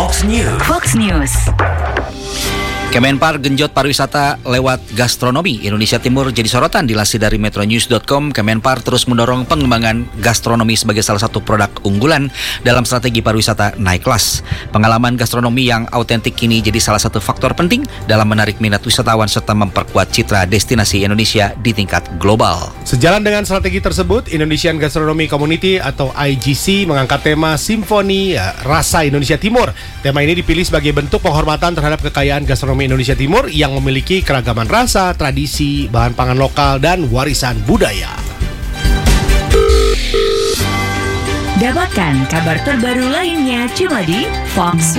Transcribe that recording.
Fox News. Fox News. Kemenpar genjot pariwisata lewat gastronomi. Indonesia Timur jadi sorotan. Dilansir dari metronews.com, Kemenpar terus mendorong pengembangan gastronomi sebagai salah satu produk unggulan dalam strategi pariwisata naik kelas. Pengalaman gastronomi yang autentik ini jadi salah satu faktor penting dalam menarik minat wisatawan serta memperkuat citra destinasi Indonesia di tingkat global. Sejalan dengan strategi tersebut, Indonesian Gastronomy Community atau IGC mengangkat tema Simfoni Rasa Indonesia Timur. Tema ini dipilih sebagai bentuk penghormatan terhadap kekayaan gastronomi Indonesia Timur yang memiliki keragaman rasa, tradisi, bahan pangan lokal, dan warisan budaya. Dapatkan kabar terbaru lainnya cuma di Fox